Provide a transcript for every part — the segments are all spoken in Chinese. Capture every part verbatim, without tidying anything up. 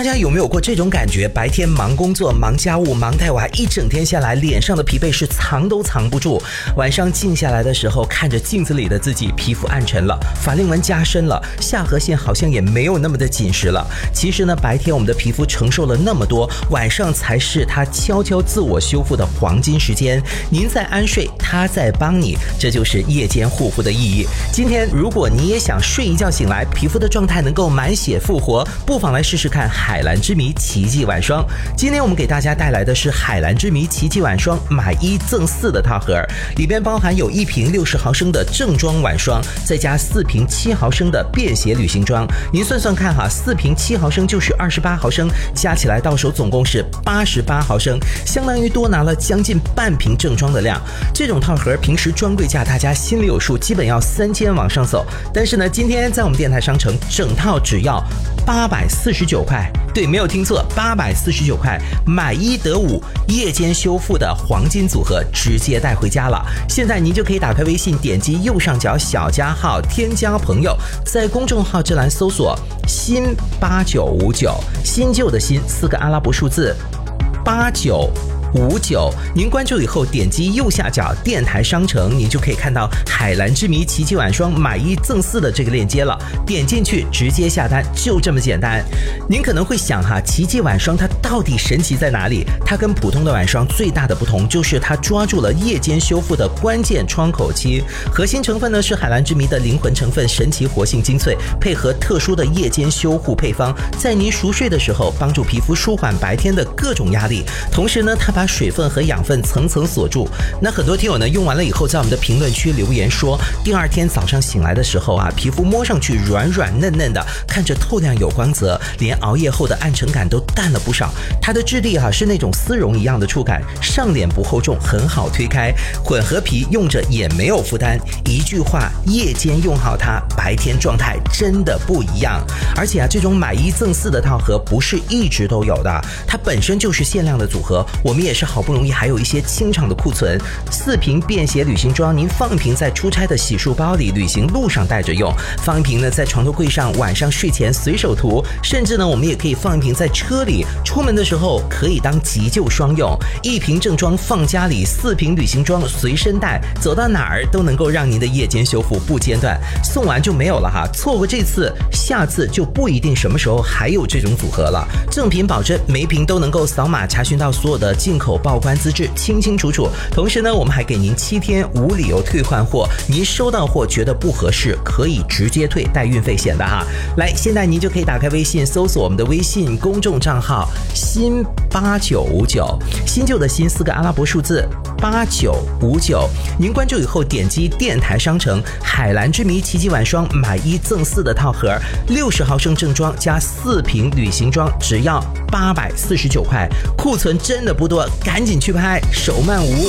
大家有没有过这种感觉？白天忙工作、忙家务、忙带娃，一整天下来，脸上的疲惫是藏都藏不住。晚上静下来的时候，看着镜子里的自己，皮肤暗沉了，法令纹加深了，下颌线好像也没有那么的紧实了。其实呢，白天我们的皮肤承受了那么多，晚上才是它悄悄自我修复的黄金时间。您在安睡，它在帮你，这就是夜间护肤的意义。今天如果你也想睡一觉醒来，皮肤的状态能够满血复活，不妨来试试看海蓝之谜奇迹晚霜。今天我们给大家带来的是海蓝之谜奇迹晚霜买一赠四的套盒，里边包含有一瓶六十毫升的正装晚霜，再加四瓶七毫升的便携旅行装。您算算看哈，四瓶七毫升就是二十八毫升，加起来到手总共是八十八毫升，相当于多拿了将近半瓶正装的量。这种套盒平时专柜价大家心里有数，基本要三千往上走，但是呢，今天在我们电台商城整套只要八百四十九块，对，没有听错，八百四十九块，买一得五，夜间修复的黄金组合直接带回家了。现在您就可以打开微信，点击右上角小加号，添加朋友，在公众号这栏搜索新八九五九，新旧的新四个阿拉伯数字八九五九，您关注以后点击右下角电台商城，您就可以看到海蓝之谜奇迹晚霜买一赠四的这个链接了，点进去直接下单，就这么简单。您可能会想哈，奇迹晚霜它到底神奇在哪里？它跟普通的晚霜最大的不同就是它抓住了夜间修复的关键窗口期，核心成分呢是海蓝之谜的灵魂成分神奇活性精粹，配合特殊的夜间修护配方，在您熟睡的时候帮助皮肤舒缓白天的各种压力，同时呢它把把水分和养分层层锁住。那很多听友呢用完了以后，在我们的评论区留言说，第二天早上醒来的时候啊，皮肤摸上去软软嫩嫩的，看着透亮有光泽，连熬夜后的暗沉感都淡了不少。它的质地啊是那种丝绒一样的触感，上脸不厚重，很好推开，混合皮用着也没有负担。一句话，夜间用好它，白天状态真的不一样。而且啊，这种买一赠四的套盒不是一直都有的，它本身就是限量的组合，我们也也是好不容易还有一些清场的库存，四瓶便携旅行装，您放一瓶在出差的洗漱包里，旅行路上带着用，放一瓶呢在床头柜上，晚上睡前随手涂，甚至呢我们也可以放一瓶在车里，出门的时候可以当急救双用。一瓶正装放家里，四瓶旅行装随身带，走到哪儿都能够让您的夜间修复不间断。送完就没有了哈，错过这次，下次就不一定什么时候还有这种组合了。正品保证，每瓶都能够扫码查询到所有的进口报关资质，清清楚楚。同时呢，我们还给您七天无理由退换货，您收到货觉得不合适，可以直接退，带运费险的哈。来，现在您就可以打开微信，搜索我们的微信公众账号新八九五九，新旧的新四个阿拉伯数字八九五九。您关注以后，点击电台商城海蓝之谜奇迹晚霜买一赠四的套盒，六十毫升正装加四瓶旅行装，只要八百四十九块，库存真的不多，赶紧去拍，手慢无。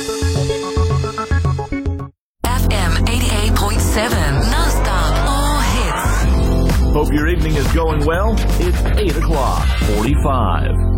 F M eighty-eight point seven non-stop all hits. Hope your evening is going well. It's eight o'clock forty-five.